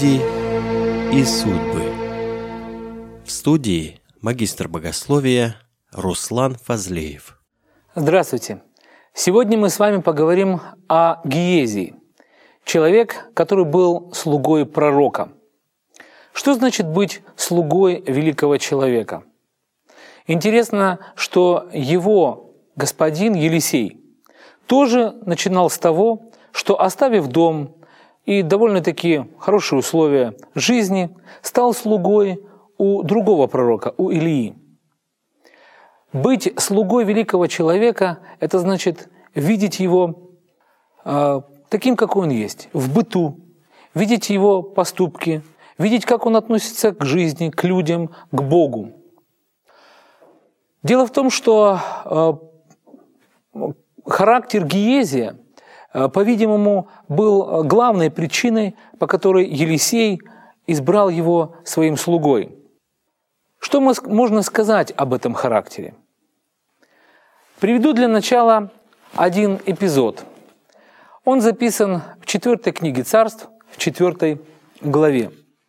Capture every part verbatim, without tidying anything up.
Люди и судьбы. В студии магистр богословия Руслан Фазлеев. Здравствуйте. Сегодня мы с вами поговорим о Гиезии, человек, который был слугой пророка. Что значит быть слугой великого человека? Интересно, что его господин Елисей тоже начинал с того, что, оставив дом и довольно-таки хорошие условия жизни, стал слугой у другого пророка, у Илии. Быть слугой великого человека – это значит видеть его э, таким, какой он есть, в быту, видеть его поступки, видеть, как он относится к жизни, к людям, к Богу. Дело в том, что э, характер Гиезия, э, по-видимому, был главной причиной, по которой Елисей избрал его своим слугой. Что можно сказать об этом характере? Приведу для начала один эпизод. Он записан в четвертой книге Царств, в четвертой главе.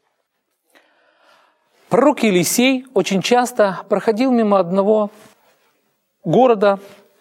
Пророк Елисей очень часто проходил мимо одного города,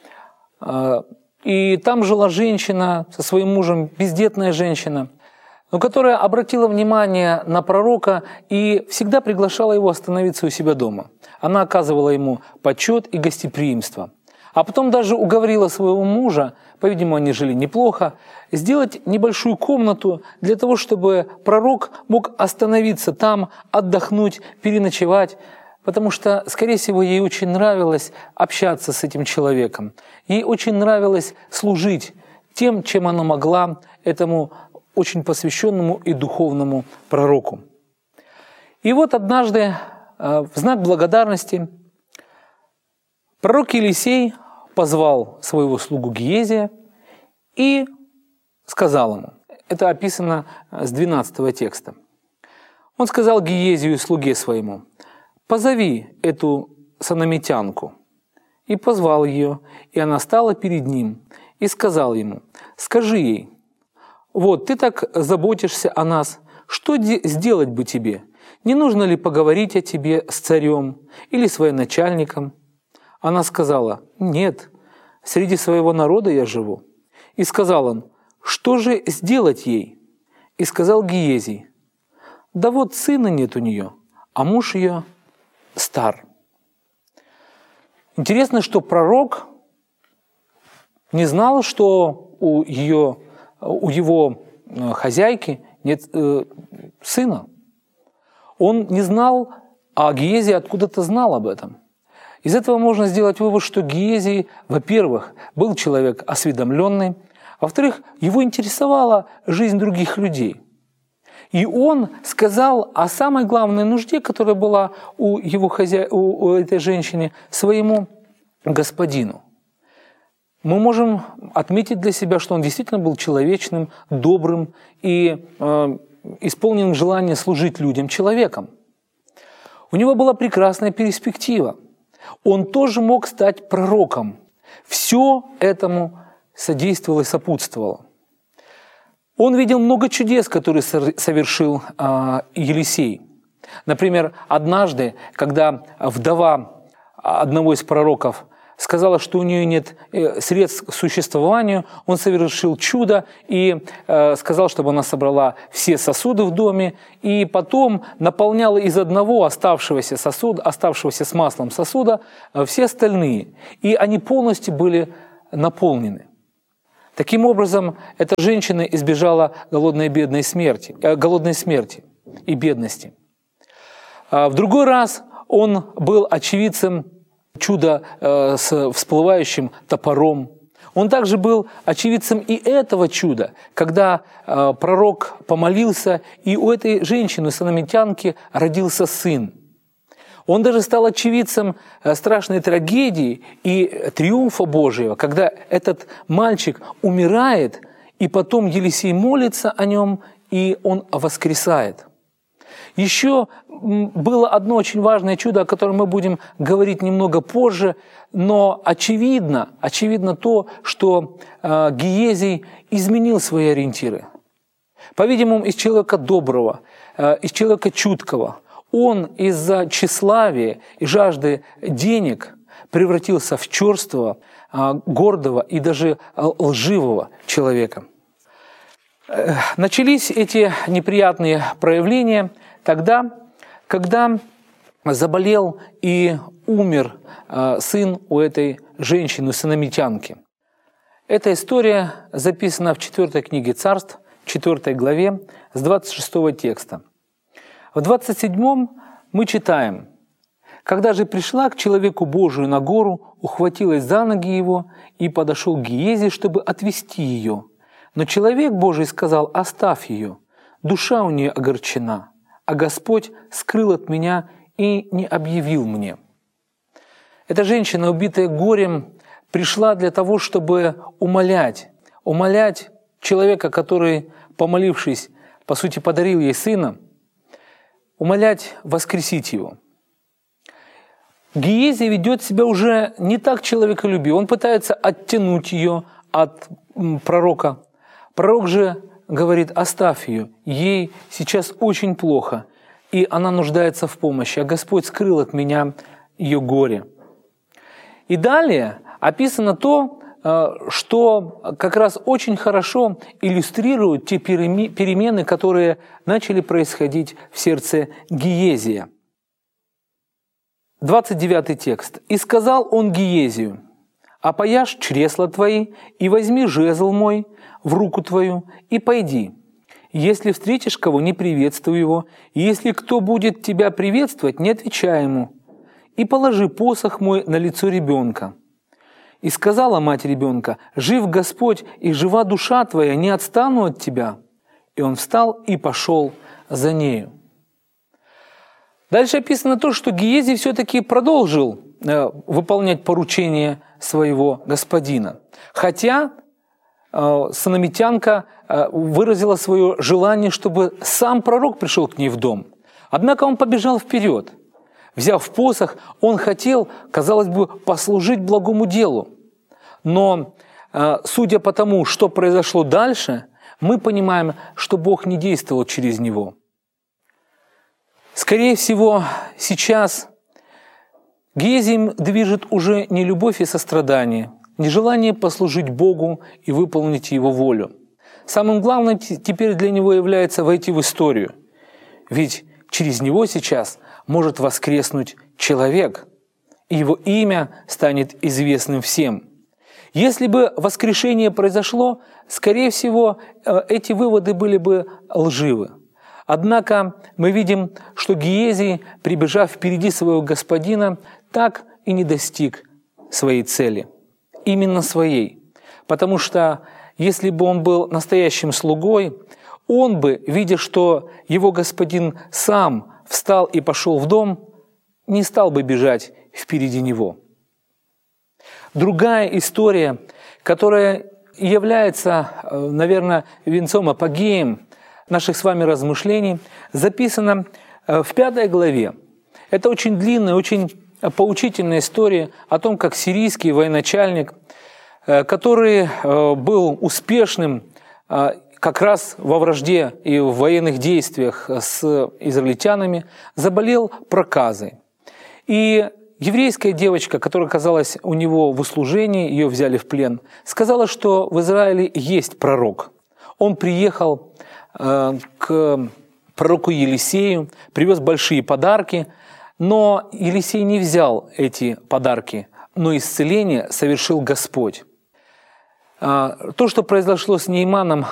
и там жила женщина со своим мужем, бездетная женщина, но которая обратила внимание на пророка и всегда приглашала его остановиться у себя дома. Она оказывала ему почет и гостеприимство. А потом даже уговорила своего мужа, по-видимому, они жили неплохо, сделать небольшую комнату для того, чтобы пророк мог остановиться там, отдохнуть, переночевать, потому что, скорее всего, ей очень нравилось общаться с этим человеком. Ей очень нравилось служить тем, чем она могла этому очень посвященному и духовному пророку. И вот однажды, в знак благодарности, пророк Елисей позвал своего слугу Гиезия и сказал ему, это описано с двенадцатого текста, он сказал Гиезию, слуге своему: «Позови эту санамитянку». И позвал ее, и она стала перед ним, и сказал ему: «Скажи ей, вот ты так заботишься о нас, что сделать бы тебе? Не нужно ли поговорить о тебе с царем или с военачальником?» Она сказала: «Нет, среди своего народа я живу». И сказал он: «Что же сделать ей?» И сказал Гиезий: «Да вот сына нет у нее, а муж ее стар». Интересно, что пророк не знал, что у, ее, у его хозяйки нет э, сына. Он не знал, а Гиезий откуда-то знал об этом. Из этого можно сделать вывод, что Гиезий, во-первых, был человек осведомленный, во-вторых, его интересовала жизнь других людей. И он сказал о самой главной нужде, которая была у, его хозя... у, у этой женщины, своему господину. Мы можем отметить для себя, что он действительно был человечным, добрым и э, исполненным желания служить людям человеком. У него была прекрасная перспектива. Он тоже мог стать пророком. Все этому содействовало и сопутствовало. Он видел много чудес, которые совершил э, Елисей. Например, однажды, когда вдова одного из пророков сказала, что у нее нет средств к существованию, он совершил чудо и э, сказал, чтобы она собрала все сосуды в доме, и потом наполняла из одного оставшегося сосуда, оставшегося с маслом сосуда, э, все остальные. И они полностью были наполнены. Таким образом, эта женщина избежала голодной, бедной смерти, э, голодной смерти и бедности. А в другой раз он был очевидцем чуда э, с всплывающим топором. Он также был очевидцем и этого чуда, когда э, пророк помолился, и у этой женщины, санамитянки, родился сын. Он даже стал очевидцем э, страшной трагедии и триумфа Божьего, когда этот мальчик умирает, и потом Елисей молится о нем, и он воскресает. Еще было одно очень важное чудо, о котором мы будем говорить немного позже, но очевидно, очевидно то, что Гиезий изменил свои ориентиры. По-видимому, из человека доброго, из человека чуткого, он из-за тщеславия и жажды денег превратился в черствого, гордого и даже лживого человека. Начались эти неприятные проявления тогда, когда заболел и умер сын у этой женщины, сунамитянки. Эта история записана в четвёртой книге Царств, четвёртой главе, с двадцать шестого текста. В двадцать седьмом мы читаем: «Когда же пришла к человеку Божию на гору, ухватилась за ноги его и подошел к Гиезе, чтобы отвести ее. Но человек Божий сказал: оставь ее, душа у нее огорчена, а Господь скрыл от меня и не объявил мне». Эта женщина, убитая горем, пришла для того, чтобы умолять, умолять человека, который, помолившись, по сути, подарил ей сына, умолять воскресить его. Гиези ведет себя уже не так человеколюбиво. Он пытается оттянуть ее от пророка. Пророк же говорит: оставь ее, ей сейчас очень плохо, и она нуждается в помощи, а Господь скрыл от меня ее горе. И далее описано то, что как раз очень хорошо иллюстрирует те перемены, которые начали происходить в сердце Гиезия. двадцать девятый текст. «И сказал он Гиезию: опояшь чресла твои, и возьми жезл мой в руку твою, и пойди. Если встретишь кого, не приветствуй его, и если кто будет тебя приветствовать, не отвечай ему. И положи посох мой на лицо ребенка». И сказала мать ребенка: «Жив Господь, и жива душа твоя, не отстану от тебя». И он встал и пошел за нею. Дальше описано то, что Гиези все-таки продолжил э, выполнять поручение своего господина. Хотя э, сунамитянка э, выразила свое желание, чтобы сам пророк пришел к ней в дом. Однако он побежал вперед. Взяв посох, он хотел, казалось бы, послужить благому делу. Но, э, судя по тому, что произошло дальше, мы понимаем, что Бог не действовал через него. Скорее всего, сейчас Гиезием движет уже не любовь и сострадание, не желание послужить Богу и выполнить Его волю. Самым главным теперь для него является войти в историю. Ведь через него сейчас может воскреснуть человек, и его имя станет известным всем. Если бы воскрешение произошло, скорее всего, эти выводы были бы лживы. Однако мы видим, что Гиези, прибежав впереди своего господина, так и не достиг своей цели. Именно своей. Потому что если бы он был настоящим слугой, он бы, видя, что его господин сам встал и пошел в дом, не стал бы бежать впереди него. Другая история, которая является, наверное, венцом, апогеем наших с вами размышлений, записана в пятой главе. Это очень длинная, очень поучительная история о том, как сирийский военачальник, который был успешным как раз во вражде и в военных действиях с израильтянами, заболел проказой. И еврейская девочка, которая оказалась у него в услужении, ее взяли в плен, сказала, что в Израиле есть пророк. Он приехал э, к пророку Елисею, привез большие подарки, но Елисей не взял эти подарки, но исцеление совершил Господь. Э, то, что произошло с Нейманом,